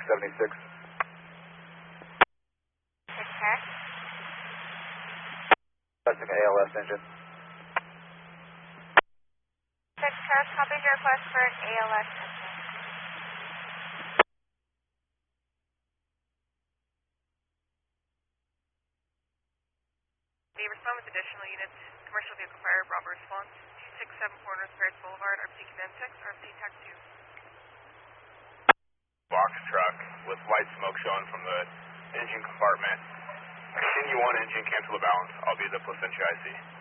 76. Check. Requesting ALS engine. Check. Copy your request for an ALS engine. May respond with additional units. Commercial vehicle fire, Bravo response. 267 Corners, Paris Boulevard, RPT Command 6, RPT TAC 2. Box truck with white smoke showing from the engine compartment. Continue on engine, cancel the balance. I'll be the Placentia IC.